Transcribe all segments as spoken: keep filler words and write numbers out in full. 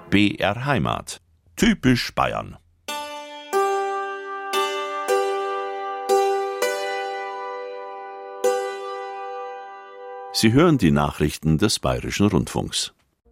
B R Heimat. Typisch Bayern. Sie hören die Nachrichten des Bayerischen Rundfunks.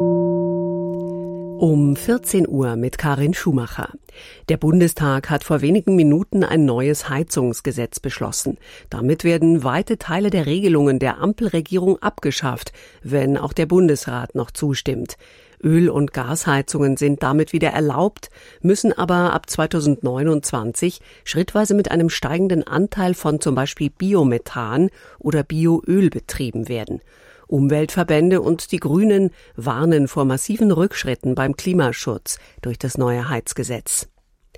Um vierzehn Uhr mit Karin Schumacher. Der Bundestag hat vor wenigen Minuten ein neues Heizungsgesetz beschlossen. Damit werden weite Teile der Regelungen der Ampelregierung abgeschafft, wenn auch der Bundesrat noch zustimmt. Öl- und Gasheizungen sind damit wieder erlaubt, müssen aber ab zweitausendneunundzwanzig schrittweise mit einem steigenden Anteil von zum Beispiel Biomethan oder Bioöl betrieben werden. Umweltverbände und die Grünen warnen vor massiven Rückschritten beim Klimaschutz durch das neue Heizgesetz.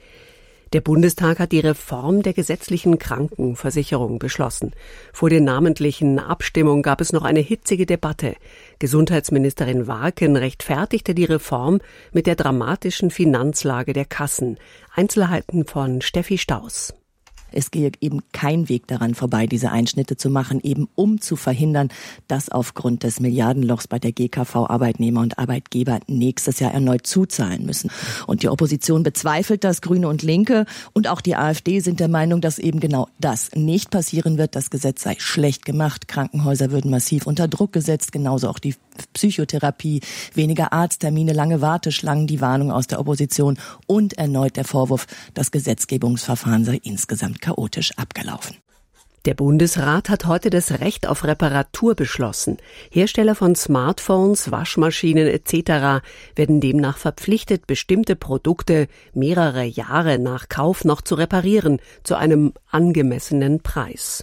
Der Bundestag hat die Reform der gesetzlichen Krankenversicherung beschlossen. Vor der namentlichen Abstimmung gab es noch eine hitzige Debatte. Gesundheitsministerin Warken rechtfertigte die Reform mit der dramatischen Finanzlage der Kassen. Einzelheiten von Steffi Staus. Es gehe eben kein Weg daran vorbei, diese Einschnitte zu machen, eben um zu verhindern, dass aufgrund des Milliardenlochs bei der G K V Arbeitnehmer und Arbeitgeber nächstes Jahr erneut zuzahlen müssen. Und die Opposition bezweifelt das, Grüne und Linke und auch die AfD sind der Meinung, dass eben genau das nicht passieren wird. Das Gesetz sei schlecht gemacht, Krankenhäuser würden massiv unter Druck gesetzt, genauso auch die Psychotherapie, weniger Arzttermine, lange Warteschlangen, die Warnung aus der Opposition und erneut der Vorwurf, das Gesetzgebungsverfahren sei insgesamt chaotisch abgelaufen. Der Bundesrat hat heute das Recht auf Reparatur beschlossen. Hersteller von Smartphones, Waschmaschinen et cetera werden demnach verpflichtet, bestimmte Produkte mehrere Jahre nach Kauf noch zu reparieren, zu einem angemessenen Preis.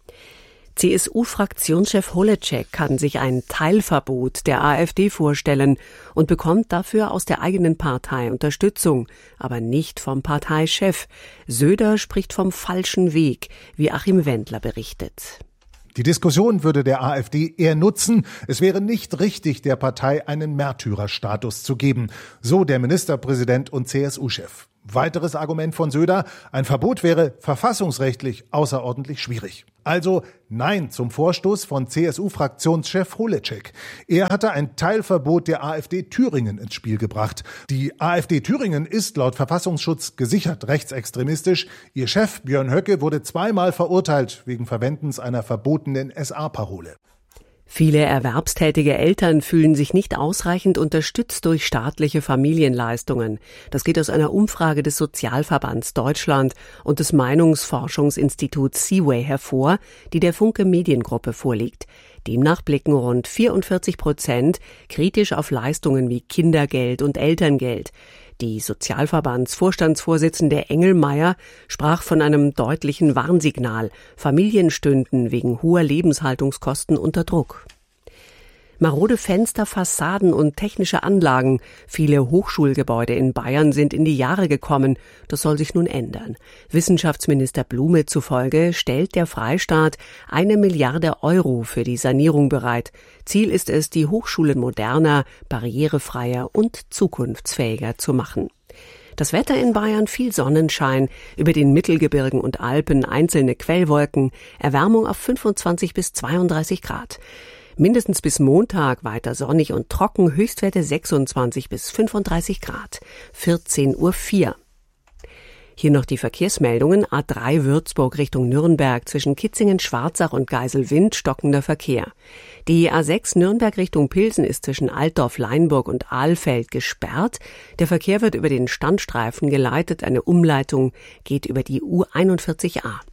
C S U-Fraktionschef Holecek kann sich ein Teilverbot der AfD vorstellen und bekommt dafür aus der eigenen Partei Unterstützung, aber nicht vom Parteichef. Söder spricht vom falschen Weg, wie Achim Wendler berichtet. Die Diskussion würde der AfD eher nutzen. Es wäre nicht richtig, der Partei einen Märtyrerstatus zu geben, so der Ministerpräsident und C S U-Chef. Weiteres Argument von Söder, ein Verbot wäre verfassungsrechtlich außerordentlich schwierig. Also Nein zum Vorstoß von C S U-Fraktionschef Holecek. Er hatte ein Teilverbot der AfD Thüringen ins Spiel gebracht. Die AfD Thüringen ist laut Verfassungsschutz gesichert rechtsextremistisch. Ihr Chef Björn Höcke wurde zweimal verurteilt wegen Verwendens einer verbotenen S A-Parole. Viele erwerbstätige Eltern fühlen sich nicht ausreichend unterstützt durch staatliche Familienleistungen. Das geht aus einer Umfrage des Sozialverbands Deutschland und des Meinungsforschungsinstituts Seaway hervor, die der Funke Mediengruppe vorliegt. Demnach blicken rund vierundvierzig Prozent kritisch auf Leistungen wie Kindergeld und Elterngeld. Die Sozialverbandsvorstandsvorsitzende Engelmeier sprach von einem deutlichen Warnsignal. Familien stünden wegen hoher Lebenshaltungskosten unter Druck. Marode Fenster, Fassaden und technische Anlagen. Viele Hochschulgebäude in Bayern sind in die Jahre gekommen. Das soll sich nun ändern. Wissenschaftsminister Blume zufolge stellt der Freistaat eine Milliarde Euro für die Sanierung bereit. Ziel ist es, die Hochschulen moderner, barrierefreier und zukunftsfähiger zu machen. Das Wetter in Bayern, viel Sonnenschein, über den Mittelgebirgen und Alpen einzelne Quellwolken, Erwärmung auf fünfundzwanzig bis zweiunddreißig Grad. Mindestens bis Montag weiter sonnig und trocken, Höchstwerte sechsundzwanzig bis fünfunddreißig Grad. vierzehn Uhr vier. Hier noch die Verkehrsmeldungen. A drei Würzburg Richtung Nürnberg zwischen Kitzingen, Schwarzach und Geiselwind stockender Verkehr. Die A sechs Nürnberg Richtung Pilsen ist zwischen Altdorf, Leinburg und Ahlfeld gesperrt. Der Verkehr wird über den Standstreifen geleitet. Eine Umleitung geht über die U einundvierzig a.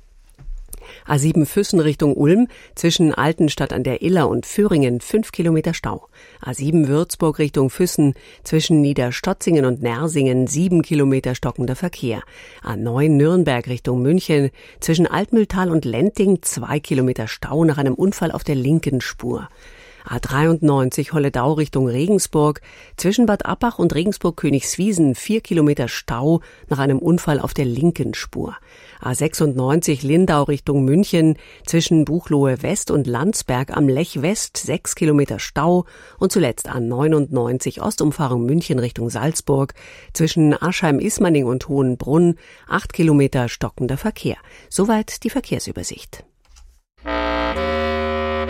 A sieben Füssen Richtung Ulm zwischen Altenstadt an der Iller und Föhringen fünf Kilometer Stau. A sieben Würzburg Richtung Füssen zwischen Niederstotzingen und Nersingen sieben Kilometer stockender Verkehr. A neun Nürnberg Richtung München zwischen Altmühltal und Lenting zwei Kilometer Stau nach einem Unfall auf der linken Spur. A dreiundneunzig Holledau Richtung Regensburg zwischen Bad Abbach und Regensburg-Königswiesen vier Kilometer Stau nach einem Unfall auf der linken Spur. A sechsundneunzig Lindau Richtung München zwischen Buchloe West und Landsberg am Lech West sechs Kilometer Stau und zuletzt A neunundneunzig Ostumfahrung München Richtung Salzburg zwischen Aschheim-Ismaning und Hohenbrunn acht Kilometer stockender Verkehr. Soweit die Verkehrsübersicht.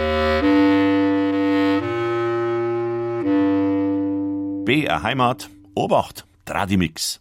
B R Heimat. Obacht, Tradimix.